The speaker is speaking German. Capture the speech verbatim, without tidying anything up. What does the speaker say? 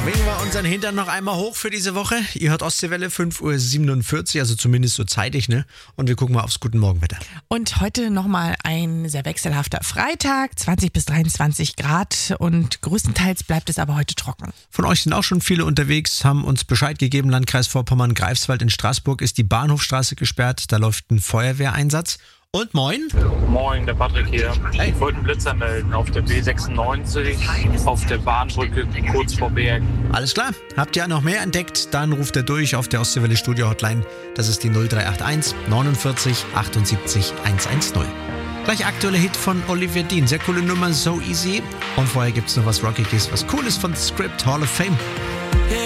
Schwingen wir unseren Hintern noch einmal hoch für diese Woche. Ihr hört Ostseewelle, fünf Uhr siebenundvierzig, also zumindest so zeitig, ne? Und wir gucken mal aufs Guten Morgenwetter. Und heute nochmal ein sehr wechselhafter Freitag, zwanzig bis dreiundzwanzig Grad und größtenteils bleibt es aber heute trocken. Von euch sind auch schon viele unterwegs, haben uns Bescheid gegeben, Landkreis Vorpommern-Greifswald in Straßburg ist die Bahnhofstraße gesperrt, da läuft ein Feuerwehreinsatz. Und moin. Moin, der Patrick hier. Hey. Ich wollte einen Blitzer melden auf der B sechsundneunzig, auf der Bahnbrücke kurz vor Bergen. Alles klar. Habt ihr noch mehr entdeckt? Dann ruft er durch auf der Ostseewelle Studio Hotline. Das ist die null drei acht eins neunundvierzig achtundsiebzig hundertzehn. Gleich aktueller Hit von Oliver Dean. Sehr coole Nummer, So Easy. Und vorher gibt's noch was Rockiges, was Cooles von Script Hall of Fame.